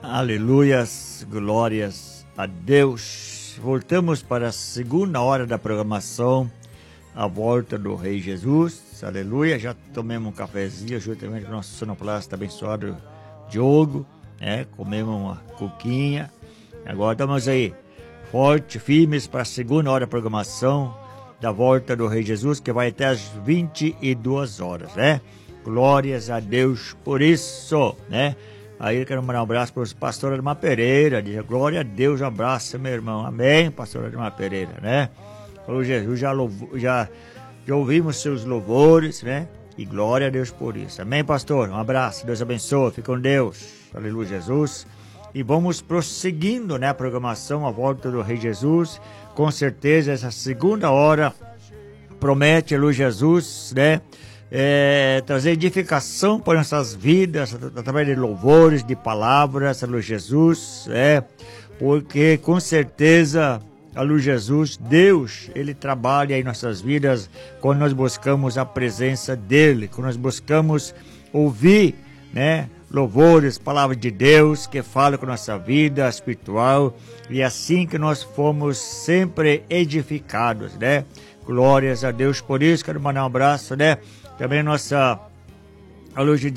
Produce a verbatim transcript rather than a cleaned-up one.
Aleluias, glórias a Deus. Voltamos para a segunda hora da programação, a volta do Rei Jesus. Aleluia, já tomemos um cafezinho juntamente com o nosso sonoplasta abençoado Diogo, né? Comemos uma coquinha. Agora estamos aí, forte, firmes para a segunda hora da programação da volta do Rei Jesus, que vai até às vinte e duas horas, né? Glórias a Deus por isso, né? Aí eu quero mandar um abraço para os pastores Ademar Pereira, diz, glória a Deus, um abraço, meu irmão, amém, pastor Ademar Pereira, né? Falou Jesus, já, louvou, já, já ouvimos seus louvores, né? E glória a Deus por isso, amém, pastor? Um abraço, Deus abençoe, fique com Deus, aleluia, Jesus. E vamos prosseguindo, né, a programação, a volta do Rei Jesus. Com certeza essa segunda hora promete, aleluia, Jesus, né? É, trazer edificação para nossas vidas através de louvores, de palavras, aleluia, Jesus, é, porque com certeza, aleluia, Jesus, Deus, Ele trabalha em nossas vidas quando nós buscamos a presença dEle, quando nós buscamos ouvir, né, louvores, palavras de Deus que falam com nossa vida espiritual, e assim que nós fomos sempre edificados, né? Glórias a Deus por isso. Quero mandar um abraço, né? Também nossa, a luz de